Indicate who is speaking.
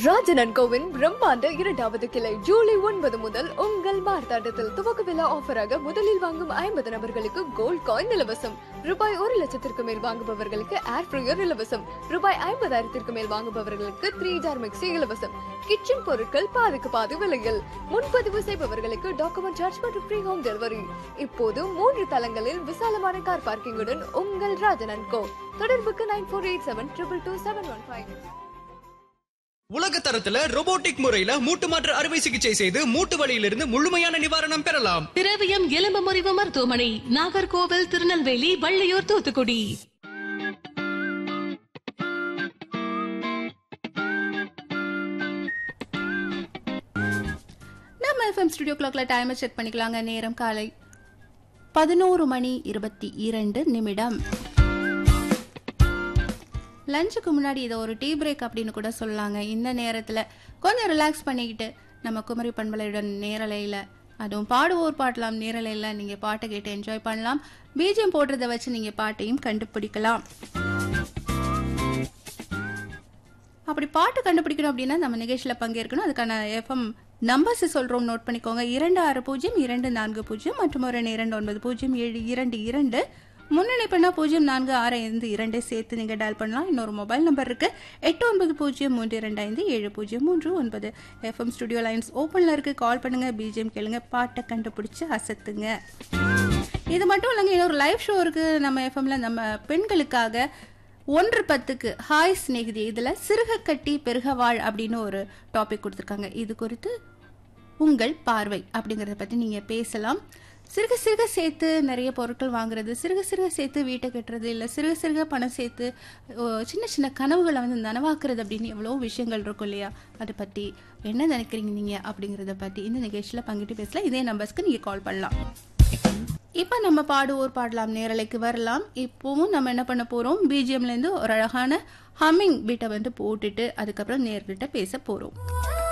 Speaker 1: Rajan and CoWIN பிரம்மாண்ட 2வது கிளை ஜூலை 9 முதல் உங்கள் மார்த்தாண்டத்தில் துவக்க விழா ஆஃபராக முதலில் வாங்கும் 50 நபர்களுக்கு கோல்ட் காயின் இலவசம். ரூபாய் 1,00,000 மேல் வாங்குபவர்களுக்கு ஏர் ஃப்ரையர் இலவசம். ரூபாய் 50,000 மேல் வாங்குபவர்களுக்கு 3 ஜார் மிக்சி இலவசம். கிச்சன் பொருட்கள் பாதிக்கு பாதி விலையில். முன்பதிவு செய்பவர்களுக்கு டாக்குமெண்ட் சார்ஜ் மற்றும் ஃப்ரீ ஹோம் டெலிவரி. இப்போது 3 தளங்களில் விசாலமான கார் பார்க்கிங்குடன் உங்கள் ராஜன் அண்ட் கோ. தொடர்புக்கு 9487222715.
Speaker 2: உலக தரத்துல robotic முறையில மூட்டு மாற்று அறுவை சிகிச்சை செய்து மூட்டு வலியிலிருந்து முழுமையான நிவாரணம் பெறலாம்.
Speaker 3: திரவியம் எலும்பு முறிவு மருத்துவமனை, நாகர்கோவில், திருநெல்வேலி, வள்ளியூர், தூத்துக்குடி.
Speaker 4: நம்ம FM ஸ்டுடியோ கிளாக்ல டைமை செக் பண்ணிக்கலாங்க. நேரம் காலை 11:22. லஞ்சுக்கு முன்னாடி இதை ஒரு டீ பிரேக் அப்படின்னு கூட சொல்லலாங்க. இந்த நேரத்தில் கொஞ்சம் ரிலாக்ஸ் பண்ணிக்கிட்டு நம்ம குமரி பண்பலையுடன் நேரலையில், அதுவும் பாடுவோர் பாடலாம் நேரலையில் நீங்கள் பாட்டை கேட்டு என்ஜாய் பண்ணலாம். பிஜிஎம் போடுறதை வச்சு நீங்கள் பாட்டையும் கண்டுபிடிக்கலாம். அப்படி பாட்டு கண்டுபிடிக்கணும் அப்படின்னா நம்ம நிகழ்ச்சியில் பங்கேற்கணும். அதுக்கான எஃப்எம் நம்பர்ஸ் சொல்கிறோம், நோட் பண்ணிக்கோங்க. 260240 மற்றும் ஒரு 290722. முன்னணி பண்ணா 0465 சேர்த்து நீங்கள் டயல் பண்ணலாம். இன்னொரு மொபைல் நம்பர் இருக்கு 8903257039. எஃப்எம் ஸ்டுடியோ லைன்ஸ் ஓப்பனில் இருக்கு. கால் பண்ணுங்க, பிஜிஎம் கேளுங்க, பாட்டை கண்டுபிடிச்சு அசத்துங்க. இது மட்டும் இல்லைங்க, இன்னொரு லைவ் ஷோ இருக்கு நம்ம எஃப்எம்ல. நம்ம பெண்களுக்காக 1:10க்கு ஹாய் ஸ்நேகிதி, இதில் சிறுக கட்டி பெருக வாழ் அப்படின்னு ஒரு டாபிக் கொடுத்துருக்காங்க. இது குறித்து உங்கள் பார்வை அப்படிங்கிறத பற்றி நீங்கள் பேசலாம். சிறுக சிறுக சேர்த்து நிறைய பொருட்கள் வாங்குறது, சிறுக சிறுக சேர்த்து வீட்டை கட்டுறது, இல்லை சிறுக சிறுக பணம் சேர்த்து சின்ன சின்ன கனவுகளை நனவாக்குறது அப்படின்னு எவ்வளோ விஷயங்கள் இருக்கும் இல்லையா? அதை பற்றி என்ன நினைக்கிறீங்க நீங்கள் அப்படிங்கிறத பற்றி இந்த நிகழ்ச்சியில் பங்கிட்டு பேசலாம். இதே நம்பர்ஸ்க்கு நீங்கள் கால் பண்ணலாம். இப்போ நம்ம பாடுவோர் பாடலாம் நேரலைக்கு வரலாம். இப்போவும் நம்ம என்ன பண்ண போகிறோம், பிஜிஎம்லேருந்து ஒரு அழகான ஹம்மிங் பீட்டை போட்டுட்டு அதுக்கப்புறம் நேர்கிட்ட பேச போகிறோம்.